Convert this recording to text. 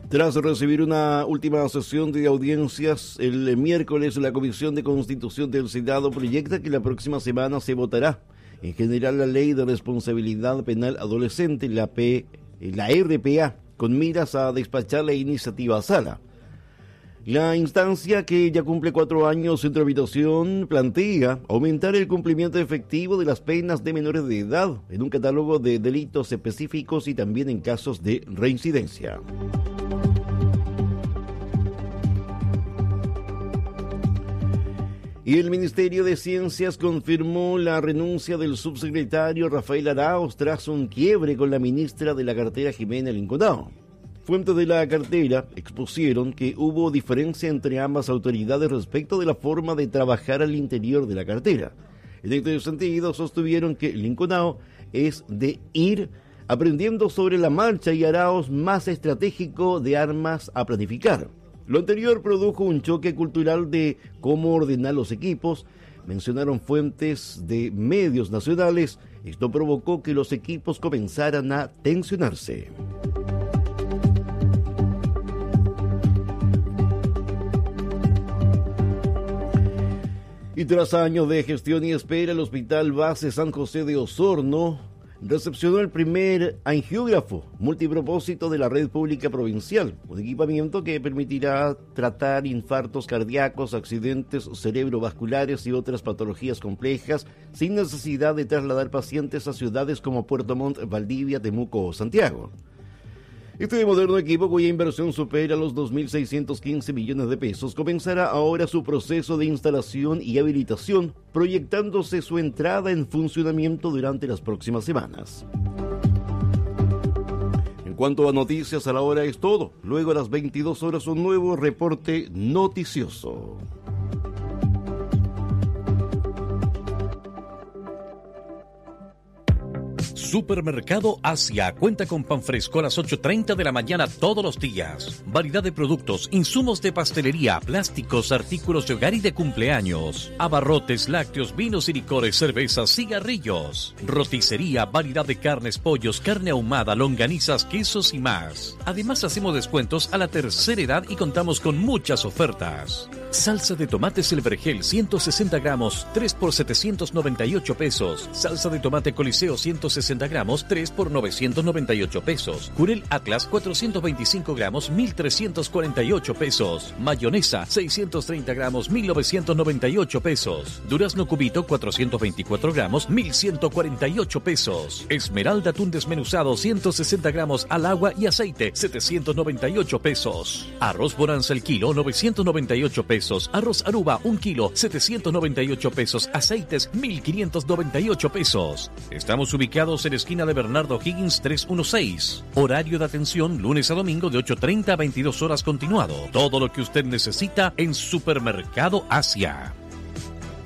Tras recibir una última sesión de audiencias el miércoles, la Comisión de Constitución del Senado proyecta que la próxima semana se votará en general la Ley de Responsabilidad Penal Adolescente, la RPA, con miras a despachar la iniciativa a sala. La instancia, que ya cumple 4 años en tramitación, plantea aumentar el cumplimiento efectivo de las penas de menores de edad en un catálogo de delitos específicos y también en casos de reincidencia. Y el Ministerio de Ciencias confirmó la renuncia del subsecretario Rafael Arauz tras un quiebre con la ministra de la cartera Jimena Linconao. Fuentes de la cartera expusieron que hubo diferencia entre ambas autoridades respecto de la forma de trabajar al interior de la cartera. En este sentido, sostuvieron que Linconao es de ir aprendiendo sobre la marcha y Arauz más estratégico de armas a planificar. Lo anterior produjo un choque cultural de cómo ordenar los equipos, mencionaron fuentes de medios nacionales. Esto provocó que los equipos comenzaran a tensionarse. Y tras años de gestión y espera, el Hospital Base San José de Osorno recepcionó el primer angiógrafo multipropósito de la red pública provincial, un equipamiento que permitirá tratar infartos cardíacos, accidentes cerebrovasculares y otras patologías complejas sin necesidad de trasladar pacientes a ciudades como Puerto Montt, Valdivia, Temuco o Santiago. Este moderno equipo, cuya inversión supera los 2.615 millones de pesos, comenzará ahora su proceso de instalación y habilitación, proyectándose su entrada en funcionamiento durante las próximas semanas. En cuanto a noticias, a la hora es todo. Luego a las 22 horas un nuevo reporte noticioso. Supermercado Asia cuenta con pan fresco a las 8:30 de la mañana todos los días. Variedad de productos, insumos de pastelería, plásticos, artículos de hogar y de cumpleaños. Abarrotes, lácteos, vinos y licores, cervezas, cigarrillos. Roticería, variedad de carnes, pollos, carne ahumada, longanizas, quesos y más. Además hacemos descuentos a la tercera edad y contamos con muchas ofertas. Salsa de tomates El Vergel 160 gramos, 3 por 798 pesos. Salsa de tomate Coliseo 160 gramos, 3 por 998 pesos. Jurel Atlas 425 gramos, 1.348 pesos. Mayonesa 630 gramos, 1.998 pesos. Durazno Cubito 424 gramos, 1.148 pesos. Esmeralda atún desmenuzado 160 gramos al agua y aceite, 798 pesos. Arroz Bonanza el kilo, 998 pesos. Arroz Aruba, 1 kilo, 798 pesos. Aceites, 1.598 pesos. Estamos ubicados en esquina de Bernardo Higgins 316. Horario de atención lunes a domingo de 8:30 a 22 horas continuado. Todo lo que usted necesita en Supermercado Asia.